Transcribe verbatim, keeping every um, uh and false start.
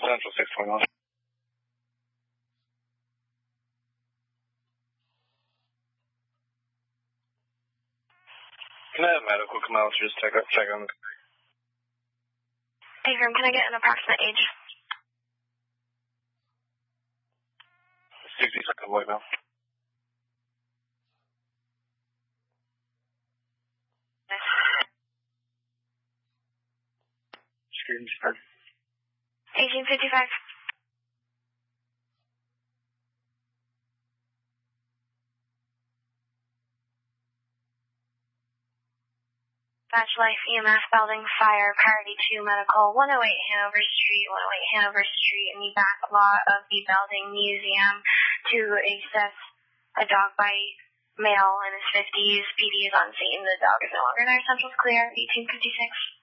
Central six twenty-one. Can I have medical come out to just check, check on the... Adrian, can I get an approximate age? sixty second voicemail. Screen start. eighteen fifty-five. Batch Life, E M S, Building, Fire, Priority two, Medical, one oh eight Hanover Street, one oh eight Hanover Street, in the back lot of the Building Museum to assess a dog bite, male in his fifties. P D is on scene. The dog is no longer there. Central's clear, eighteen fifty-six.